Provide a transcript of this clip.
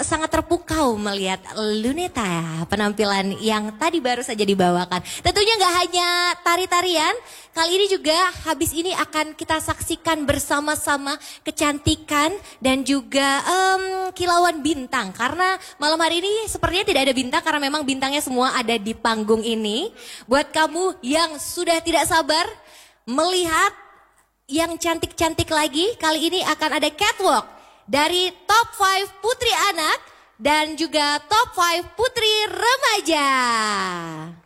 sangat terpukau melihat Luneta penampilan yang tadi baru saja dibawakan. Tentunya nggak hanya tari-tarian, kali ini juga habis ini akan kita saksikan bersama-sama kecantikan dan juga kilauan bintang. Karena malam hari ini sepertinya tidak ada bintang karena memang bintangnya semua ada di panggung ini. Buat kamu yang sudah tidak sabar melihat yang cantik-cantik lagi, kali ini akan ada catwalk dari top 5 putri anak dan juga top 5 putri remaja.